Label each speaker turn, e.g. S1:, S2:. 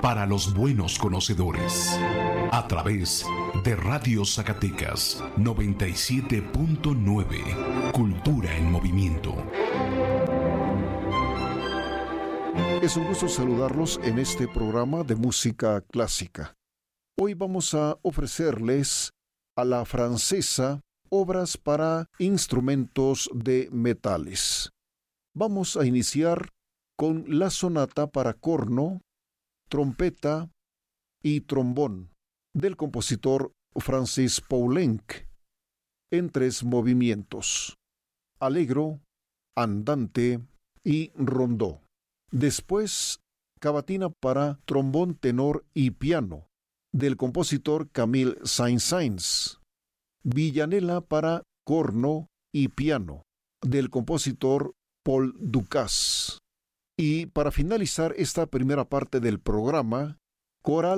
S1: para los buenos conocedores. A través de Radio Zacatecas 97.9. Cultura en movimiento.
S2: Es un gusto saludarlos en este programa de música clásica. Hoy vamos a ofrecerles a la francesa obras para instrumentos de metales. Vamos a iniciar con la sonata para corno, trompeta y trombón del compositor Francis Poulenc en 3 movimientos: allegro, andante y rondó. Después, cavatina para trombón, tenor y piano del compositor Camille Saint-Saëns. Villanella para corno y piano del compositor Paul Dukas. Y para finalizar esta primera parte del programa, coral